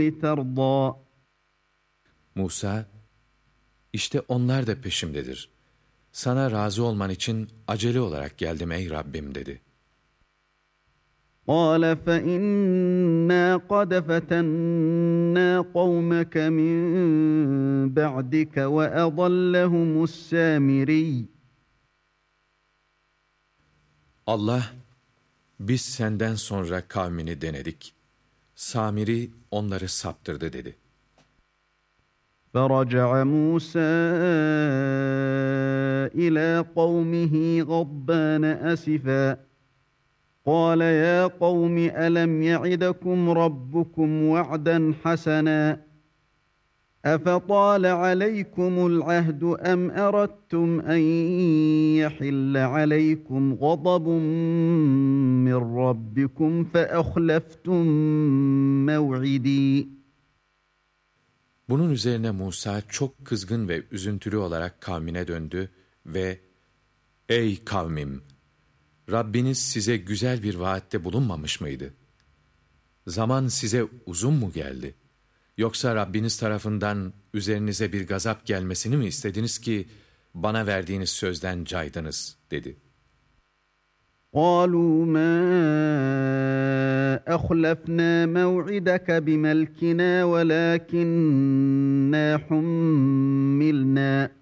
لِتَرْضَى Musa, işte onlar da peşimdedir. Sana razı olman için acele olarak geldim ey Rabbim dedi. قَالَ فَإِنَّا قَدْ فَتَنَّا قَوْمَكَ مِنْ بَعْدِكَ وَأَضَلَّهُمُ السَّامِرِيُّ Allah, biz senden sonra kavmini denedik. Samiri onları saptırdı dedi. فَرَجَعَ مُوسَى إِلَى قَوْمِهِ غَضْبَانَ أَسِفًا قَالَ يَا قَوْمِ أَلَمْ يَعِدْكُمْ رَبُّكُمْ وَعْدًا حَسَنًا أَفَطَالَ عَلَيْكُمُ الْعَهْدُ أَمْ أَرَدتُّمْ أَنْ يَحِلَّ عَلَيْكُمْ غَضَبٌ مِّنْ رَبِّكُمْ فَأَخْلَفْتُمْ مَوْعِدِي Bunun üzerine Musa çok kızgın ve üzüntülü olarak kavmine döndü ve "Ey kavmim! Rabbiniz size güzel bir vaatte bulunmamış mıydı? Zaman size uzun mu geldi? Yoksa Rabbiniz tarafından üzerinize bir gazap gelmesini mi istediniz ki bana verdiğiniz sözden caydınız?" dedi. قالوا ما أخلفنا موعدك بملكنا ولكننا حملنا